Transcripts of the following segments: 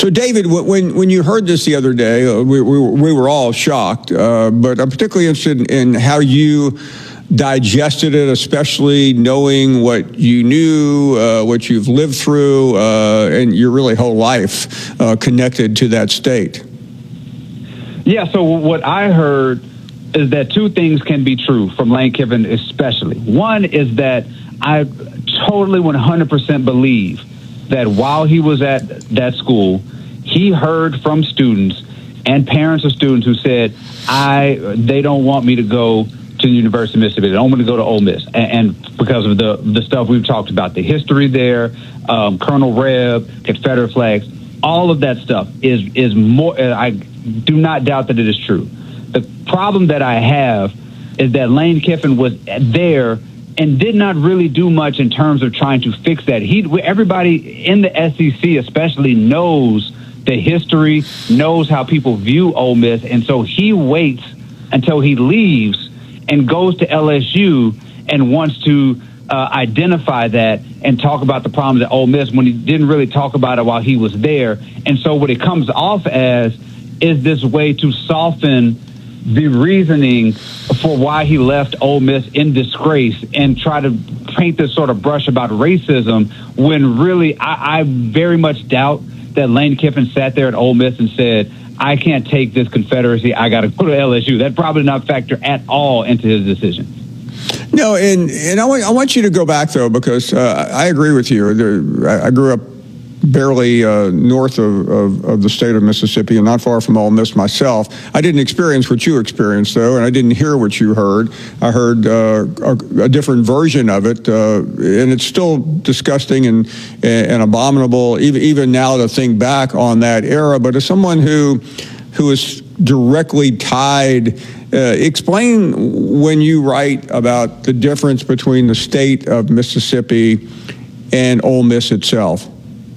So, David, when you heard this the other day, we were all shocked, but I'm particularly interested in how you digested it, especially knowing what you knew, what you've lived through, and your really whole life connected to that state. Yeah, so what I heard is that two things can be true from Lane Kiffin especially. One is that I totally 100% believe that while he was at that school, he heard from students and parents of students who said, they don't want me to go to the University of Mississippi. They don't want me to go to Ole Miss. And because of the stuff we've talked about, the history there, Colonel Reb, Confederate flags, all of that stuff is more, I do not doubt that it is true. The problem that I have is that Lane Kiffin was there and did not really do much in terms of trying to fix that. Everybody in the SEC especially knows the history, knows how people view Ole Miss, and so he waits until he leaves and goes to LSU and wants to identify that and talk about the problems at Ole Miss when he didn't really talk about it while he was there. And so what it comes off as is this way to soften the reasoning for why he left Ole Miss in disgrace and try to paint this sort of brush about racism when really I very much doubt that Lane Kiffin sat there at Ole Miss and said, I can't take this Confederacy, I got to go to LSU. That probably did not factor at all into his decision. No, and I want you to go back, though, because I agree with you. I grew up barely north of the state of Mississippi and not far from Ole Miss myself. I didn't experience what you experienced, though, and I didn't hear what you heard. I heard a different version of it, and it's still disgusting and abominable, even now to think back on that era. But as someone who is directly tied, explain when you write about the difference between the state of Mississippi and Ole Miss itself.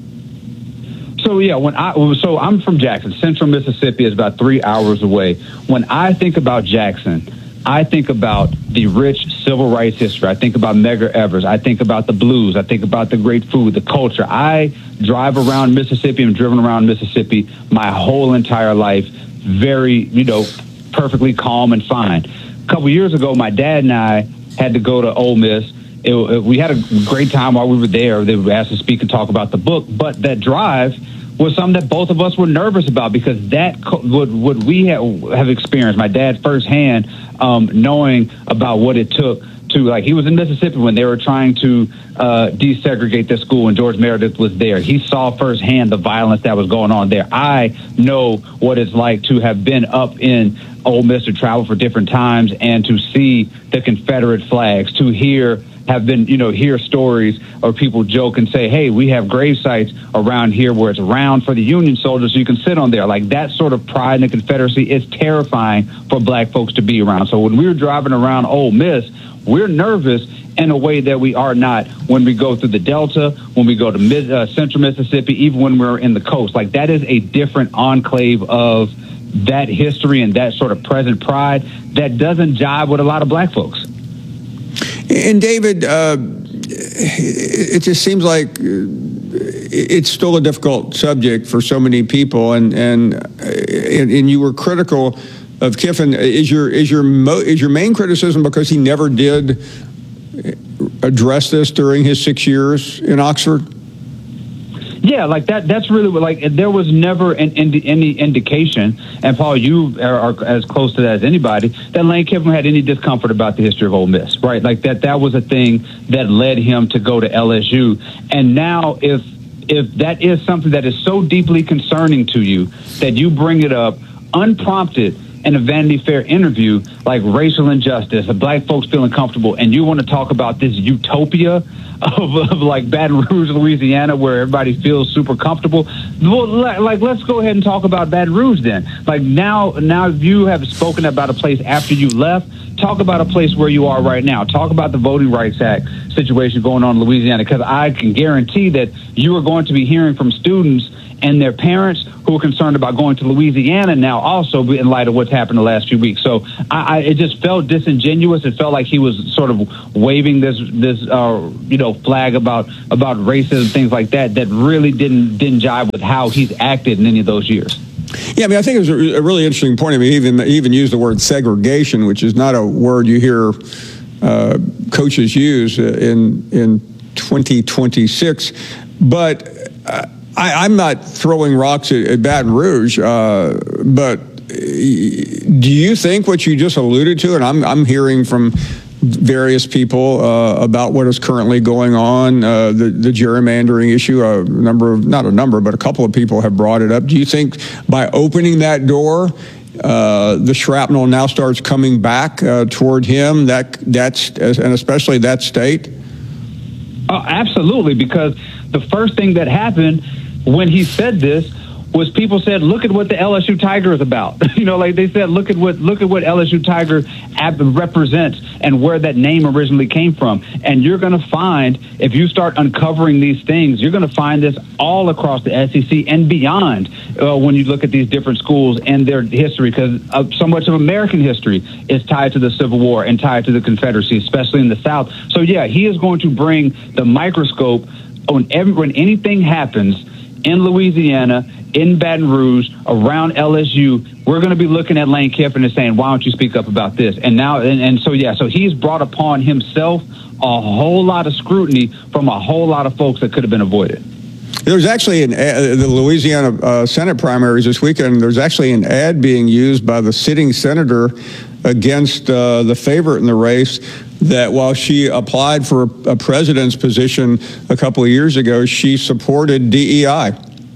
So, yeah, I'm from Jackson. Central Mississippi is about 3 hours away. When I think about Jackson, I think about the rich civil rights history. I think about Medgar Evers. I think about the blues. I think about the great food, the culture. I drive around Mississippi and driven around Mississippi my whole entire life, very, perfectly calm and fine. A couple years ago, my dad and I had to go to Ole Miss. We had a great time while we were there. They would ask us to speak and talk about the book, but that drive was something that both of us were nervous about because that what we have experienced, my dad firsthand, knowing about what it took to, he was in Mississippi when they were trying to desegregate their school and George Meredith was there. He saw firsthand the violence that was going on there. I know what it's like to have been up in Ole Miss, to travel for different times and to see the Confederate flags, to hear stories or people joke and say, hey, we have grave sites around here where it's round for the Union soldiers so you can sit on there. Like that sort of pride in the Confederacy is terrifying for black folks to be around. So when we're driving around Ole Miss, we're nervous in a way that we are not when we go through the Delta, when we go to Central Mississippi, even when we're in the coast. Like that is a different enclave of that history and that sort of present pride that doesn't jive with a lot of black folks. And David, it just seems like it's still a difficult subject for so many people, and you were critical of Kiffin. Is your main criticism because he never did address this during his 6 years in Oxford? Yeah, that's really there was never any indication, and Paul, you are as close to that as anybody, that Lane Kiffin had any discomfort about the history of Ole Miss, right? Like that was a thing that led him to go to LSU. And now if that is something that is so deeply concerning to you that you bring it up unprompted in a Vanity Fair interview, like racial injustice, black folks feeling comfortable, and you want to talk about this utopia of like Baton Rouge, Louisiana, where everybody feels super comfortable. Well, let's go ahead and talk about Baton Rouge then. Like now you have spoken about a place after you left. talk about a place where you are right now. Talk about the Voting Rights Act situation going on in Louisiana, because I can guarantee that you are going to be hearing from students and their parents who are concerned about going to Louisiana now, also in light of what's happened the last few weeks. So it just felt disingenuous. It felt like he was sort of waving this flag about racism, things like that really didn't jive with how he's acted in any of those years. Yeah, I mean, I think it was a really interesting point. I mean, he even used the word segregation, which is not a word you hear coaches use in 2026. But I'm not throwing rocks at Baton Rouge, but do you think what you just alluded to, and I'm hearing from various people about what is currently going on, the gerrymandering issue, a couple of people have brought it up. Do you think by opening that door, the shrapnel now starts coming back toward him, and especially that state? Absolutely, because the first thing that happened when he said this was people said, look at what the LSU Tiger is about. They said, look at what LSU Tiger represents and where that name originally came from. And you're going to find, if you start uncovering these things, you're going to find this all across the SEC and beyond when you look at these different schools and their history, because so much of American history is tied to the Civil War and tied to the Confederacy, especially in the South. So, yeah, he is going to bring the microscope on when anything happens in Louisiana, in Baton Rouge, around LSU. We're going to be looking at Lane Kiffin and saying, why don't you speak up about this? And now, so he's brought upon himself a whole lot of scrutiny from a whole lot of folks that could have been avoided. There's actually the Louisiana Senate primaries this weekend. There's actually an ad being used by the sitting senator against the favorite in the race, that while she applied for a president's position a couple of years ago, she supported DEI.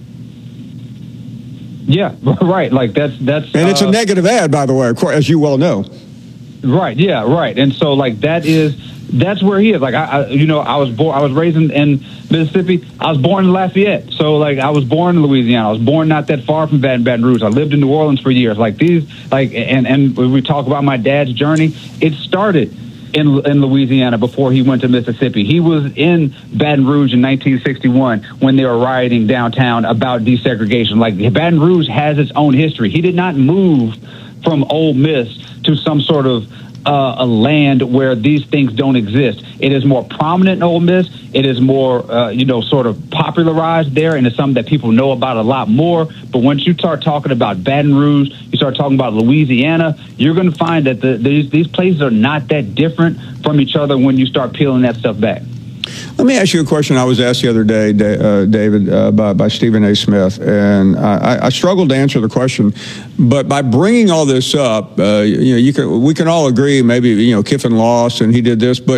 Yeah, right. Like that's and it's a negative ad, by the way, as you well know. Right. Yeah. Right. And so that's where he is. Like I was raised in Mississippi. I was born in Lafayette. So I was born in Louisiana. I was born not that far from Baton Rouge. I lived in New Orleans for years. And when we talk about my dad's journey, it started in Louisiana before he went to Mississippi. He was in Baton Rouge in 1961 when they were rioting downtown about desegregation. Baton Rouge has its own history. He did not move from Ole Miss to some sort of a land where these things don't exist. It is more prominent in Ole Miss. It is more, sort of popularized there, and it's something that people know about a lot more. But once you start talking about Baton Rouge, you start talking about Louisiana, you're going to find that these places are not that different from each other when you start peeling that stuff back. Let me ask you a question I was asked the other day, David, by Stephen A. Smith, and I struggled to answer the question. But by bringing all this up, we can all agree maybe Kiffin lost and he did this, but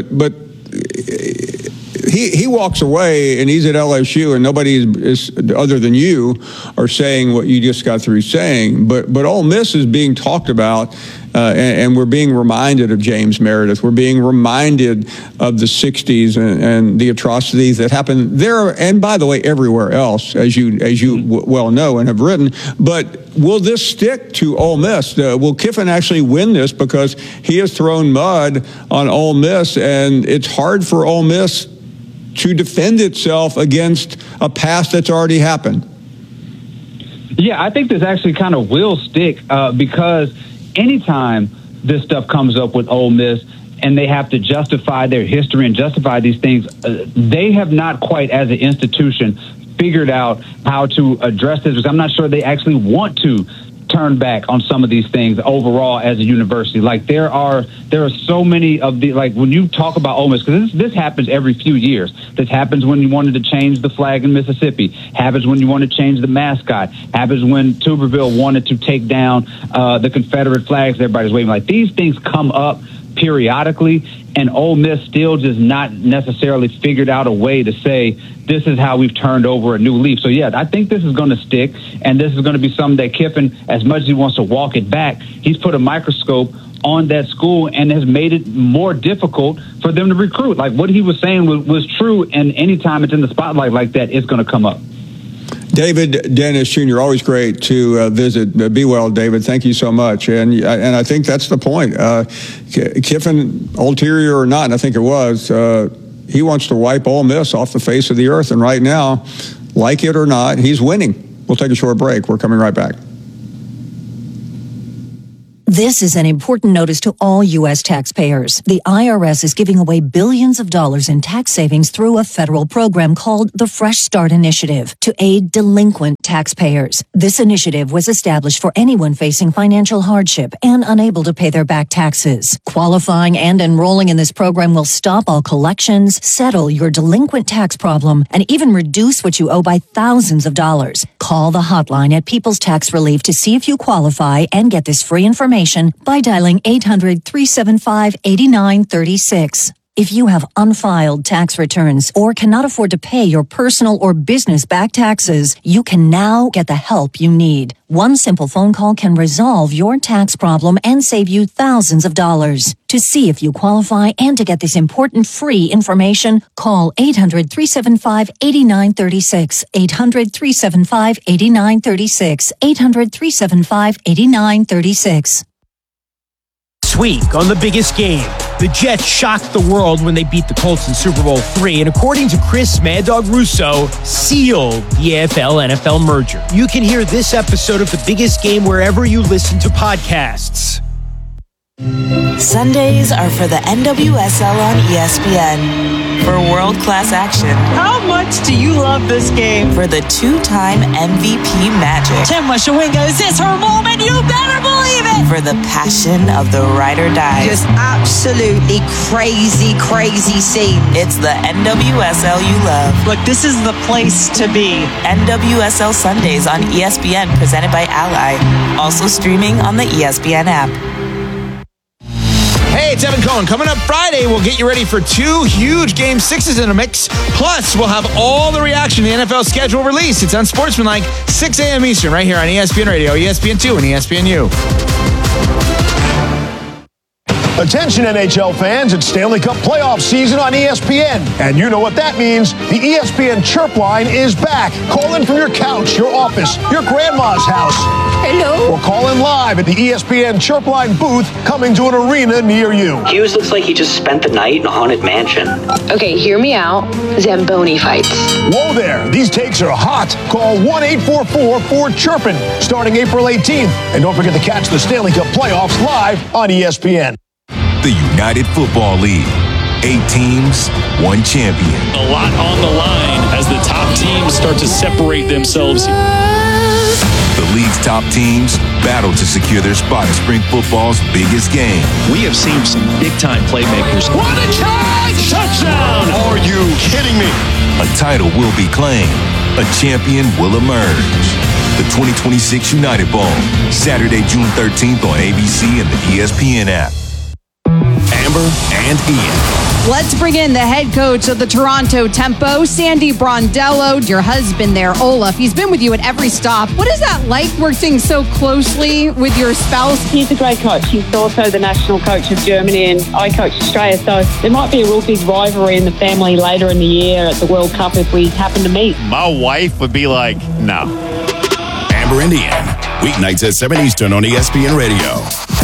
he walks away and he's at LSU and nobody is other than you are saying what you just got through saying. But Ole Miss is being talked about, and we're being reminded of James Meredith. We're being reminded of the 60s and the atrocities that happened there, and by the way, everywhere else, as you well know and have written. But will this stick to Ole Miss? Will Kiffin actually win this, because he has thrown mud on Ole Miss, and it's hard for Ole Miss to defend itself against a past that's already happened? Yeah, I think this actually kind of will stick because anytime this stuff comes up with Ole Miss and they have to justify their history and justify these things, they have not quite, as an institution, figured out how to address this, because I'm not sure they actually want to turn back on some of these things overall as a university. There are so many of the, when you talk about Ole Miss, because this happens every few years. This happens when you wanted to change the flag in Mississippi, happens when you want to change the mascot, happens when Tuberville wanted to take down the Confederate flags everybody's waving. These things come up periodically, and Ole Miss still just not necessarily figured out a way to say, this is how we've turned over a new leaf. So, yeah, I think this is going to stick, and this is going to be something that Kiffin, as much as he wants to walk it back, he's put a microscope on that school and has made it more difficult for them to recruit. What he was saying was true, and anytime it's in the spotlight like that, it's going to come up. David Dennis Jr., always great to visit. Be well, David. Thank you so much. And I think that's the point. Kiffin, ulterior or not, and I think it was, he wants to wipe Ole Miss off the face of the earth. And right now, like it or not, he's winning. We'll take a short break. We're coming right back. This is an important notice to all U.S. taxpayers. The IRS is giving away billions of dollars in tax savings through a federal program called the Fresh Start Initiative to aid delinquent taxpayers. This initiative was established for anyone facing financial hardship and unable to pay their back taxes. Qualifying and enrolling in this program will stop all collections, settle your delinquent tax problem, and even reduce what you owe by thousands of dollars. Call the hotline at People's Tax Relief to see if you qualify and get this free information by dialing 800-375-8936. If you have unfiled tax returns or cannot afford to pay your personal or business back taxes, you can now get the help you need. One simple phone call can resolve your tax problem and save you thousands of dollars. To see if you qualify and to get this important free information, call 800-375-8936, 800-375-8936, 800-375-8936. This week on The Biggest Game, the Jets shocked the world when they beat the Colts in Super Bowl III, and according to Chris Mad Dog Russo, sealed the AFL-NFL merger. You can hear this episode of The Biggest Game wherever you listen to podcasts. Sundays are for the NWSL on ESPN. For world-class action. How much do you love this game? For the two-time MVP Magic. Tim Washawinga, is this her moment? You better believe it! For the passion of the ride or die. Just absolutely crazy, crazy scene. It's the NWSL you love. Look, this is the place to be. NWSL Sundays on ESPN, presented by Ally. Also streaming on the ESPN app. Hey, it's Evan Cohen. Coming up Friday, we'll get you ready for 2 huge Game 6s in a mix. Plus, we'll have all the reaction to the NFL schedule release. It's Unsportsmanlike, 6 a.m. Eastern, right here on ESPN Radio, ESPN2, and ESPNU. Attention NHL fans, it's Stanley Cup playoff season on ESPN. And you know what that means. The ESPN Chirp line is back. Call in from your couch, your office, your grandma's house. Hello? Or call in live at the ESPN Chirp line booth coming to an arena near you. Hughes looks like he just spent the night in a haunted mansion. Okay, hear me out. Zamboni fights. Whoa there, these takes are hot. Call 1-844-4-CHIRPIN starting April 18th. And don't forget to catch the Stanley Cup playoffs live on ESPN. The United Football League. 8 teams, 1 champion. A lot on the line as the top teams start to separate themselves. The league's top teams battle to secure their spot in spring football's biggest game. We have seen some big-time playmakers. What a catch! Touchdown! Are you kidding me? A title will be claimed. A champion will emerge. The 2026 United Bowl, Saturday, June 13th on ABC and the ESPN app. Amber and Ian. Let's bring in the head coach of the Toronto Tempo, Sandy Brondello, your husband there, Olaf. He's been with you at every stop. What is that like working so closely with your spouse? He's a great coach. He's also the national coach of Germany, and I coach Australia. So there might be a real big rivalry in the family later in the year at the World Cup if we happen to meet. My wife would be like, no. Amber and Ian, weeknights at 7 Eastern on ESPN Radio.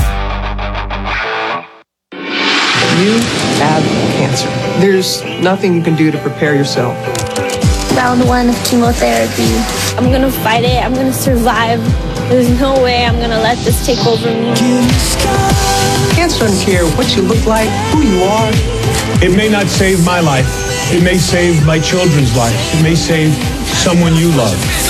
You have cancer. There's nothing you can do to prepare yourself. Round 1 of chemotherapy. I'm going to fight it. I'm going to survive. There's no way I'm going to let this take over me. Cancer doesn't care what you look like, who you are. It may not save my life. It may save my children's lives. It may save someone you love.